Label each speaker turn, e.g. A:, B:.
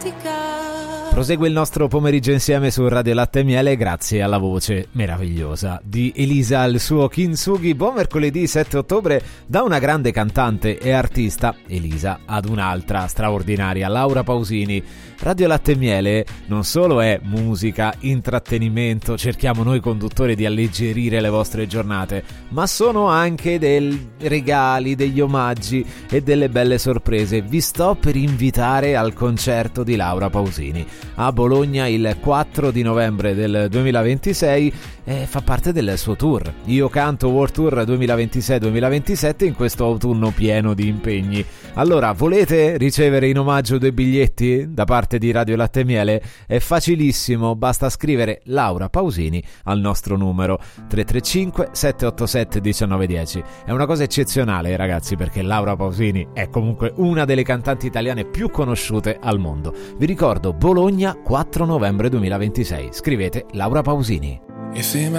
A: Prosegue il nostro pomeriggio insieme su Radio Latte e Miele grazie alla voce meravigliosa di Elisa al suo Kintsugi. Buon mercoledì 7 ottobre da una grande cantante e artista, Elisa, ad un'altra straordinaria, Laura Pausini. Radio Latte e Miele non solo è musica, intrattenimento, cerchiamo noi conduttori di alleggerire le vostre giornate, ma sono anche dei regali, degli omaggi e delle belle sorprese. Vi sto per invitare al concerto di Laura Pausini a Bologna il 4 di novembre del 2026, fa parte del suo tour Io Canto World Tour 2026-2027 in questo autunno pieno di impegni. Allora, volete ricevere in omaggio 2 biglietti da parte di Radio Latte e Miele? È facilissimo, basta scrivere Laura Pausini al nostro numero 335 787 1910. È una cosa eccezionale, ragazzi, perché Laura Pausini è comunque una delle cantanti italiane più conosciute al mondo. Vi ricordo, Bologna 4 novembre 2026. Scrivete Laura Pausini.